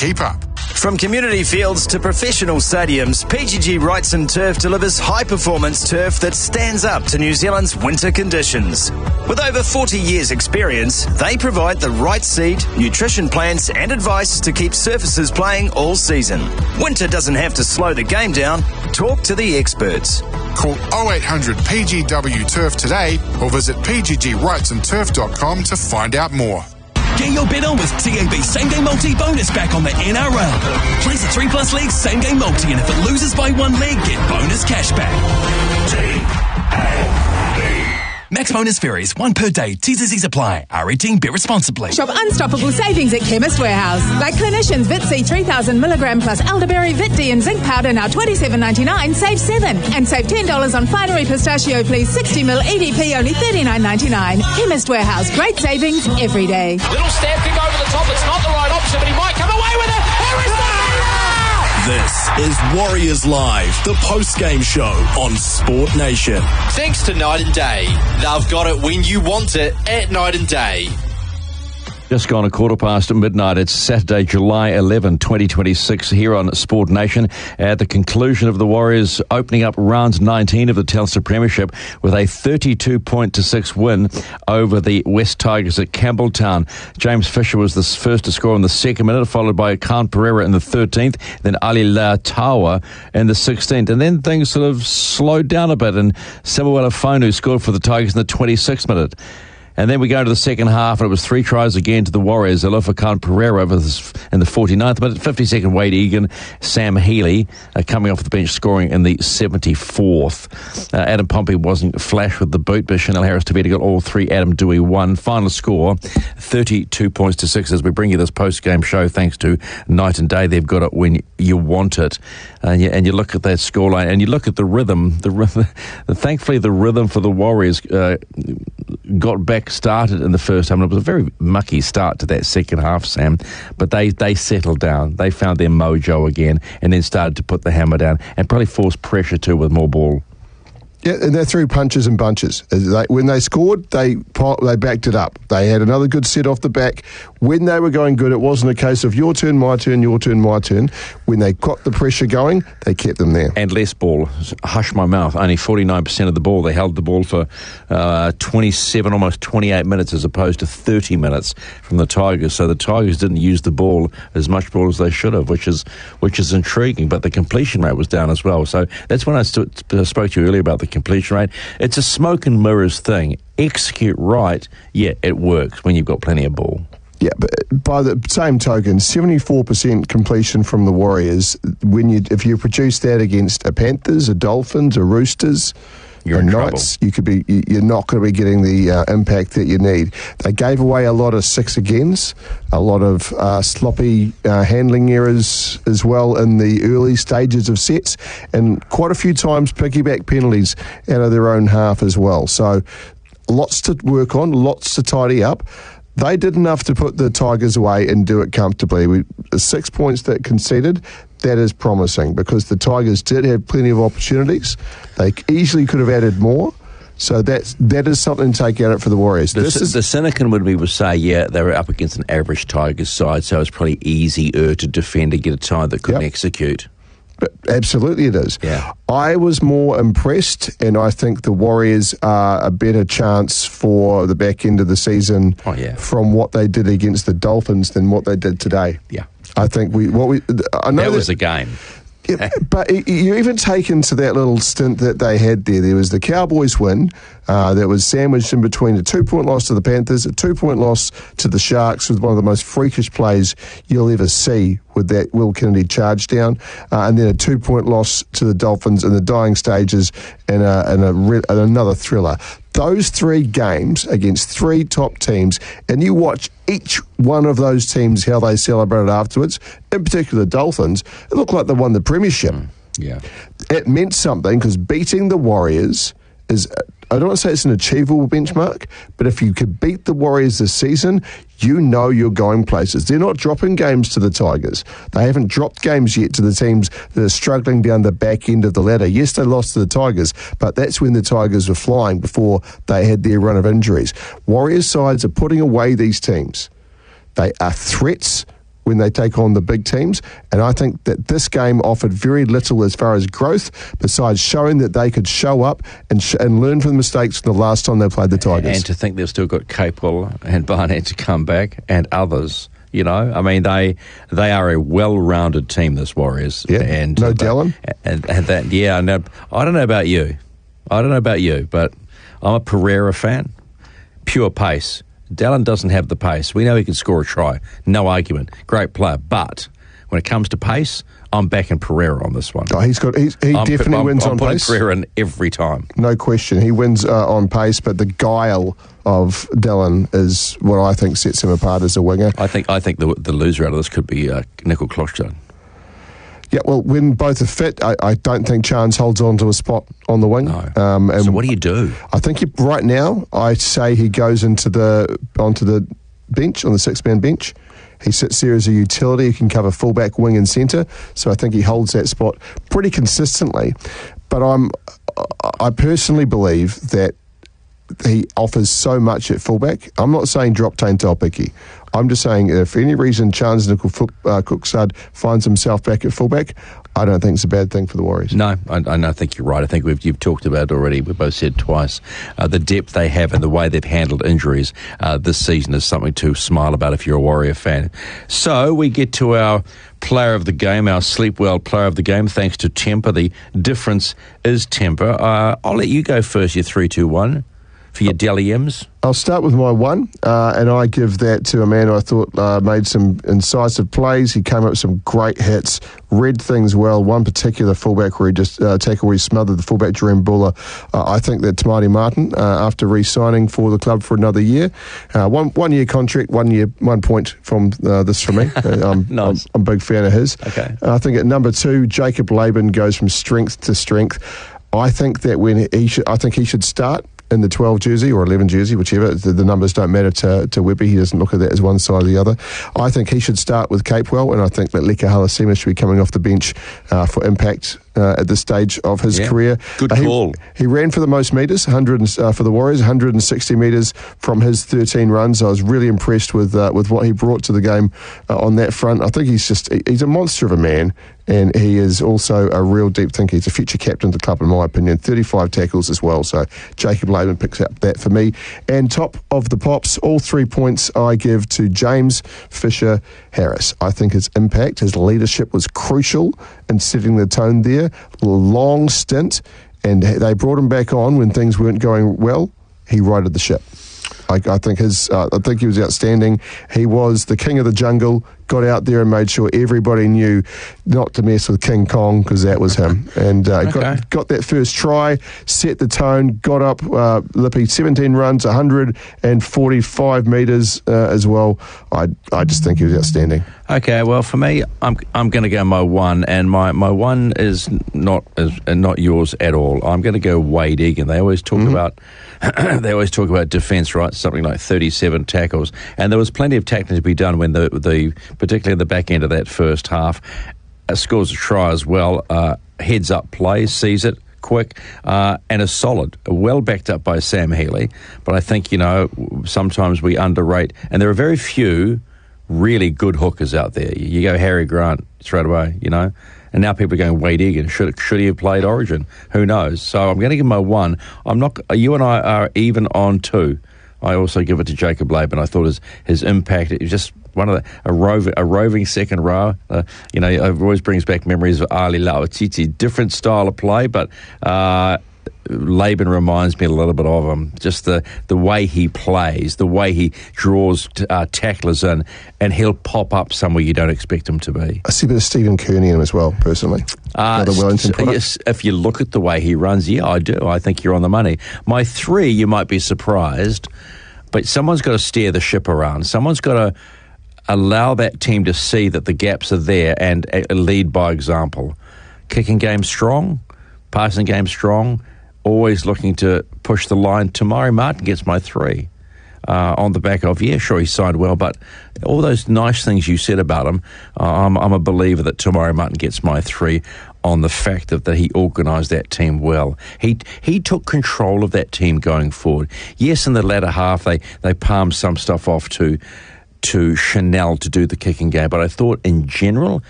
keep up. From community fields to professional stadiums, PGG Wrightson Turf delivers high-performance turf that stands up to New Zealand's winter conditions. With over 40 years' experience, they provide the right seed, nutrition plans and advice to keep surfaces playing all season. Winter doesn't have to slow the game down. Talk to the experts. Call 0800 PGW Turf today or visit pggwrightsonturf.com to find out more. Get your bet on with TAB Same Game Multi bonus back on the NRL. Place a 3+ league Same Game Multi, and if it loses by one leg, get bonus cash back. Max bonus varies, 1 per day. T&Cs apply. R18, bet responsibly. Shop unstoppable savings at Chemist Warehouse. Like Clinicians Vit-C 3,000 milligram plus elderberry, Vit-D and zinc powder now $27.99, save $7. And save $10 on Finery Pistachio Please 60ml EDP, only $39.99. Chemist Warehouse, great savings every day. Little stab kick over the top. It's not the right option, but he might come away with it. This is Warriors Live, the post-game show on Sport Nation. Thanks to Night and Day. They've got it when you want it at Night and Day. Just gone midnight. It's Saturday, July 11, 2026, here on Sport Nation. At the conclusion of the Warriors opening up round 19 of the Telstra Premiership with a 32-6 win over the West Tigers at Campbelltown. James Fisher was the first to score in the second minute, followed by Khan Pereira in the 13th, then Ali Tawa in the 16th. And then things sort of slowed down a bit, and Samuel Afonu scored for the Tigers in the 26th minute. And then we go to the second half, and it was 3 tries again to the Warriors. Alofa Khan Pereira in the 49th minute, 52nd Wade Egan, Sam Healy coming off the bench scoring in the 74th. Adam Pompey wasn't flash with the boot, but Chanel Harris-Tavita got all 3. Adam Dewey won. Final score, 32-6 as we bring you this post-game show thanks to Night and Day. They've got it when you want it. And you look at that scoreline, and you look at the rhythm. Thankfully, the rhythm for the Warriors got back started in the first half. It was a very mucky start to that second half, Sam, but they settled down. They found their mojo again and then started to put the hammer down and probably forced pressure too with more ball. Yeah, and they threw punches and bunches. When they scored, they backed it up. They had another good set off the back. When they were going good, it wasn't a case of your turn, my turn, your turn, my turn. When they got the pressure going, they kept them there. And less ball. Hush my mouth. Only 49% of the ball. They held the ball for 27, almost 28 minutes as opposed to 30 minutes from the Tigers. So the Tigers didn't use the ball as much ball as they should have, which is intriguing. But the completion rate was down as well. So that's when I spoke to you earlier about the completion rate. It's a smoke and mirrors thing. Execute right, yeah, it works when you've got plenty of ball. Yeah, but by the same token, 74% completion from the Warriors. If you produce that against a Panthers, a Dolphins, a Roosters, you're in Knights, trouble. you're not going to be getting the impact that you need. They gave away a lot of 6 agains, a lot of sloppy handling errors as well in the early stages of sets, and quite a few times piggyback penalties out of their own half as well. So lots to work on, lots to tidy up. They did enough to put the Tigers away and do it comfortably. The 6 points that conceded, that is promising because the Tigers did have plenty of opportunities. They easily could have added more. So that is something to take out for the Warriors. The cynic would say, yeah, they were up against an average Tigers side, so it's probably easier to defend and get a side that couldn't execute. But absolutely it is. Yeah. I was more impressed, and I think the Warriors are a better chance for the back end of the season from what they did against the Dolphins than what they did today. Yeah. I think that was a game. Yeah, but you even take into that little stint that they had there was the Cowboys win that was sandwiched in between a 2-point loss to the Panthers, a 2-point loss to the Sharks with one of the most freakish plays you'll ever see with that Will Kennedy charge down, and then a 2-point loss to the Dolphins in the dying stages and another thriller. Those 3 games against 3 top teams, and you watch each one of those teams, how they celebrated afterwards, in particular the Dolphins, it looked like they won the premiership. Yeah. It meant something because beating the Warriors is, I don't want to say it's an achievable benchmark, but if you could beat the Warriors this season, you know you're going places. They're not dropping games to the Tigers. They haven't dropped games yet to the teams that are struggling down the back end of the ladder. Yes, they lost to the Tigers, but that's when the Tigers were flying before they had their run of injuries. Warriors sides are putting away these teams. They are threats when they take on the big teams, and I think that this game offered very little as far as growth, besides showing that they could show up and learn from the mistakes from the last time they played the Tigers. And to think they've still got Capewell and Barnett to come back, and others. You know, I mean, they are a well-rounded team, this Warriors. Yeah, and no Dallin. And that, yeah, no, I don't know about you, but I'm a Pereira fan. Pure pace. Dallin doesn't have the pace. We know he can score a try. No argument. Great player. But when it comes to pace, I'm backing Pereira on this one. Oh, he definitely wins on pace. I'm Pereira in every time. No question. He wins on pace, but the guile of Dallin is what I think sets him apart as a winger. I think the loser out of this could be Nickel Klosterman. Yeah, well, when both are fit, I don't think Chance holds on to a spot on the wing. No. And so what do? I think right now, I say he goes onto the bench, on the six-man bench. He sits there as a utility. He can cover fullback, wing and centre. So I think he holds that spot pretty consistently. But I personally believe that he offers so much at fullback. I'm not saying drop Tane Taupiki. I'm just saying if for any reason Chance Nickel Cooksud finds himself back at fullback, I don't think it's a bad thing for the Warriors. No, I think you're right. I think you've talked about it already. We've both said twice. The depth they have and the way they've handled injuries this season is something to smile about if you're a Warrior fan. So we get to our player of the game, our sleep well player of the game, thanks to Temper. The difference is Temper. I'll let you go first, your 3-2-1. For your Dally M's? I'll start with my one, and I give that to a man I thought made some incisive plays. He came up with some great hits, read things well. One particular fullback where he just tackle where he smothered the fullback, Jerome Buller. I think that Tamati Martin, after re-signing for the club for another year, 1 year contract, 1 year, 1 point from this for me. Nice. I'm a big fan of his. Okay. I think at number 2, Jacob Laban goes from strength to strength. I think that he should start in the 12 jersey or 11 jersey, whichever. The numbers don't matter to Webby. He doesn't look at that as one side or the other. I think he should start with Capewell, and I think that Leka Halasima should be coming off the bench for impact at this stage of his career. Good call. He ran for the most metres, 100 for the Warriors, 160 metres from his 13 runs. I was really impressed with what he brought to the game on that front. I think he's a monster of a man, and he is also a real deep thinker. He's a future captain of the club, in my opinion. 35 tackles as well, so Jacob Laban picks up that for me. And top of the pops, all 3 points I give to James Fisher Harris. I think his impact, his leadership was crucial in setting the tone there. A long stint, and they brought him back on when things weren't going well. He righted the ship. I think he was outstanding. He was the king of the jungle, got out there and made sure everybody knew not to mess with King Kong, because that was him. And got that first try, set the tone, got up, Lippy, 17 runs, 145 metres as well. I just think he was outstanding. Okay, well, for me, I'm going to go my one, and my one is not yours at all. I'm going to go Wade Egan. They always talk about defence, right? Something like 37 tackles, and there was plenty of tackling to be done when the particularly the back end of that first half. Scores a try as well. Heads up play, sees it quick, and is solid. Well backed up by Sam Healy. But I think, sometimes we underrate, and there are very few really good hookers out there. You go Harry Grant straight away, and now people are going Wade Egan. Should he have played Origin? Who knows? So I'm going to give my one. You and I are even on 2. I also give it to Jacob Laban. I thought his impact, it was just one of a roving second row. It always brings back memories of Ali Lauatiti. Different style of play, but Laban reminds me a little bit of him. Just the way he plays, the way he draws tacklers in, and he'll pop up somewhere you don't expect him to be. I see a bit of Stephen Kearney in him as well, personally. Another Wellington product. Yes, if you look at the way he runs, yeah, I do. I think you're on the money. My 3, you might be surprised, but someone's got to steer the ship around. Someone's got to allow that team to see that the gaps are there and lead by example. Kicking game strong, passing game strong, always looking to push the line. Tamari Martin gets my 3 on the back of, sure, he signed well, but all those nice things you said about him, I'm a believer that Tamari Martin gets my 3 on the fact that he organised that team well. He took control of that team going forward. Yes, in the latter half, they palmed some stuff off to to Chanel to do the kicking game, but I thought in general